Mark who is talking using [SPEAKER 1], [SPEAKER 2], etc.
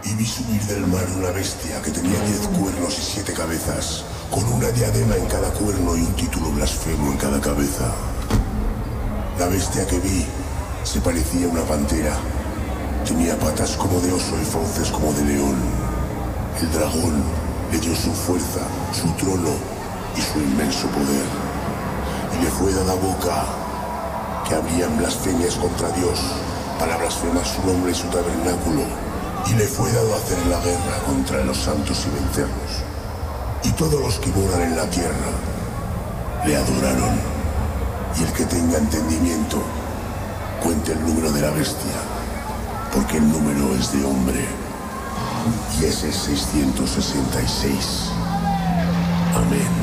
[SPEAKER 1] y vi subir del mar una bestia que tenía 10 cuernos y 7 cabezas, con una diadema en cada cuerno y un título blasfemo en cada cabeza. La bestia que vi se parecía a una pantera. Tenía patas como de oso y fauces como de león. El dragón le dio su fuerza, su trono y su inmenso poder. Y le fue dada boca que habrían blasfemias contra Dios para blasfemar su nombre y su tabernáculo. Y le fue dado hacer la guerra contra los santos y vencerlos. Y todos los que moran en la tierra le adoraron. Y el que tenga entendimiento, cuente el número de la bestia, porque el número es de hombre, y es el 666. Amén.